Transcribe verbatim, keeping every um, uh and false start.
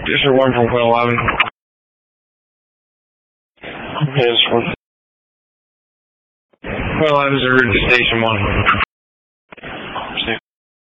District one from Quail eleven. Yes, one. Quail eleven is a route to Station one.